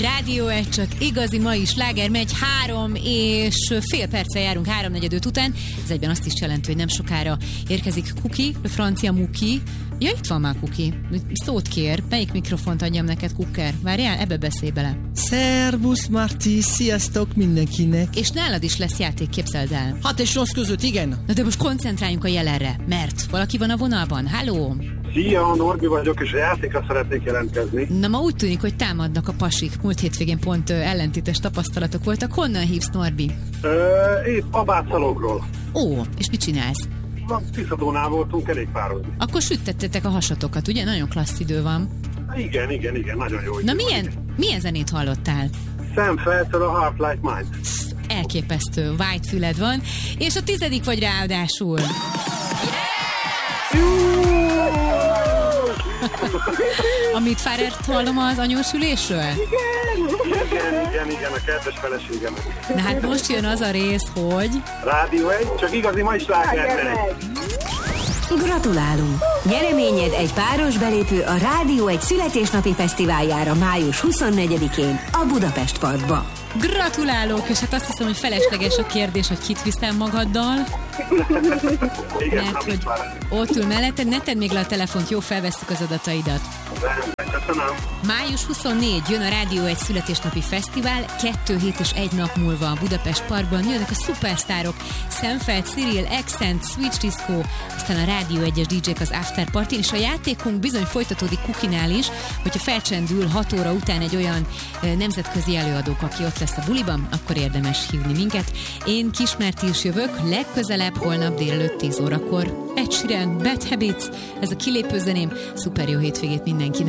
Rádió 1, csak igazi mai sláger megy 3,5 perccel járunk 3:45 után. Ez egyben azt is jelenti, hogy nem sokára érkezik Kuki, a francia Muki. Ja, itt van már Kuki. Szót kér. Melyik mikrofont adjam neked, Kukker? Várjál, ebbe beszélj bele. Szervusz, Marti, sziasztok mindenkinek. És nálad is lesz játék, képzeld el. 6 és 8 között, igen. Na de most koncentráljunk a jelenre, mert valaki van a vonalban. Halló! Szia, Norbi vagyok, és a játékra szeretnék jelentkezni. Na ma úgy tűnik, hogy támadnak a pasik. Múlt hétvégén pont ellentétes tapasztalatok voltak. Honnan hívsz, Norbi? Épp Abátszalogról. Ó, és mit csinálsz? Tiszadónál voltunk kerékpározni. Akkor süttettétek a hasatokat, ugye? Nagyon klassz idő van. Igen, nagyon jó. Na milyen zenét hallottál? Sam Feltől a Heart Like Mine. Elképesztő, white füled van, és a 10. vagy ráadásul. Amit Fárert hallom az anyósülésről? Igen, a kedves feleségemet. Na hát most jön az a rész, hogy... Rádió 1, csak igazi mai sláger megy. Gratulálunk! Nyereményed egy páros belépő a Rádió 1 születésnapi fesztiváljára május 24-én a Budapest Parkba. Gratulálok, és hát azt hiszem, hogy felesleges a kérdés, hogy kit viszel magaddal. Igen, mert hogy ott ül melletted, ne tedd még le a telefont, jó, felvesszük az adataidat. Köszönöm. Május 24 jön a Rádió 1 születésnapi fesztivál, 2 hét és 1 nap múlva a Budapest Parkban jönnek a szupersztárok, Szemfeld, Cyril, Accent, Switch Disco, aztán a Rádió 1-es DJ-k az After Party, és a játékunk bizony folytatódik Kukinál is, hogyha felcsendül 6 óra után egy olyan nemzetközi előadók, aki ott lesz a buliban, akkor érdemes hívni minket. Én Kismerti is jövök, legközelebb holnap délelőtt 10 órakor. Ed Sheeran, Bad Habits, ez a kilépő zeném, szuper jó hétvégét mindenkinek.